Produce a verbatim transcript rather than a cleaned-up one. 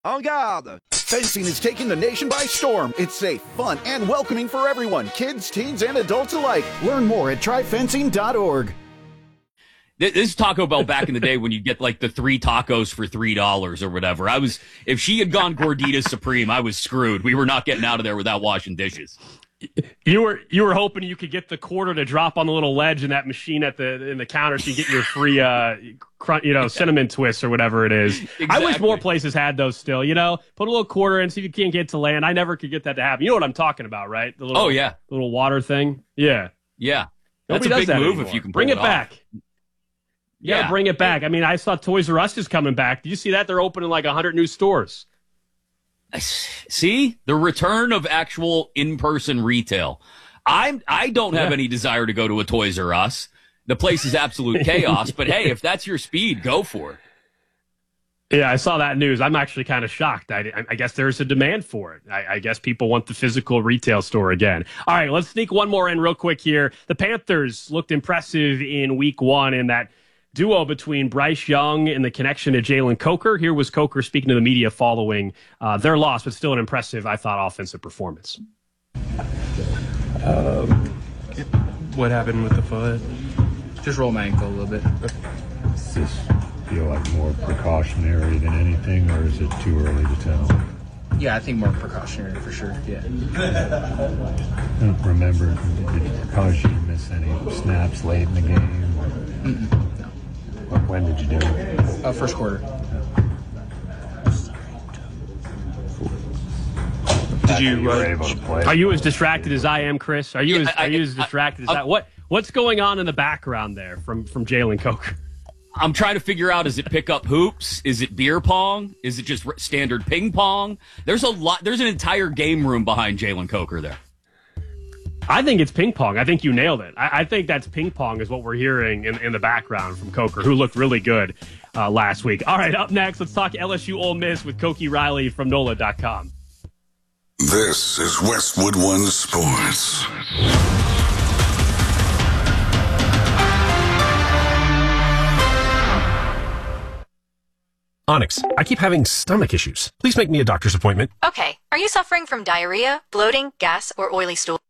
En garde! Fencing is taking the nation by storm. It's safe, fun, and welcoming for everyone, kids, teens, and adults alike. Learn more at try fencing dot org. This is Taco Bell back in the day when you get like the three tacos for three dollars or whatever. I was, if she had gone Gordita Supreme, I was screwed. We were not getting out of there without washing dishes. You were you were hoping you could get the quarter to drop on the little ledge in that machine at the in the counter so you get your free uh crunch, you know cinnamon twists or whatever it is. Exactly. I wish more places had those still. You know, put a little quarter in, see if you can't get to land. I never could get that to happen. You know what I'm talking about, right? The little, oh yeah, the little water thing. Yeah, yeah. That's Nobody a big does that move anymore. if you can bring it it back. Yeah, yeah, bring it back. I mean, I saw Toys R Us is coming back. Do you see that? They're opening like a hundred new stores. See the return of actual in-person retail. I'm I don't have yeah. any desire to go to a Toys R Us. The place is absolute chaos. But hey, if that's your speed, go for it. Yeah, I saw that news. I'm actually kind of shocked. I, I guess there's a demand for it. I, I guess people want the physical retail store again. All right, let's sneak one more in real quick here. The Panthers looked impressive in week one in that duo between Bryce Young and the connection to Jalen Coker. Here was Coker speaking to the media following uh, their loss, but still an impressive, I thought, offensive performance. Um, what happened with the foot? Just roll my ankle a little bit. Does this feel like more precautionary than anything, or is it too early to tell? Yeah, I think more precautionary for sure, yeah. I don't remember, did it cause you to miss any snaps late in the game? Mm-mm, no. When did you do it? Uh, first quarter. Did you, you uh, were able to play? Are you as distracted as I am, Chris? Are you Yeah, as I- are you as I- distracted I- as I? What what's going on in the background there from from Jalen Coker? I'm trying to figure out, is it pick up hoops? Is it beer pong? Is it just r- standard ping pong? There's a lot. There's an entire game room behind Jalen Coker there. I think it's ping pong. I think you nailed it. I, I think that's ping pong is what we're hearing in, in the background from Coker, who looked really good uh, last week. All right, up next, let's talk L S U Ole Miss with Koki Riley from N O L A dot com. This is Westwood One Sports. Onyx, I keep having stomach issues. Please make me a doctor's appointment. Okay. Are you suffering from diarrhea, bloating, gas, or oily stool?